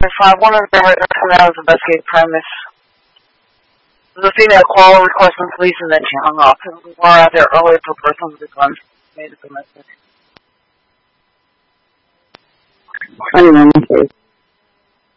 One of the writers coming out of the investigative premise. The female called requesting police and then she hung up. We were out there earlier for person with the guns. Made it domestic. I don't know.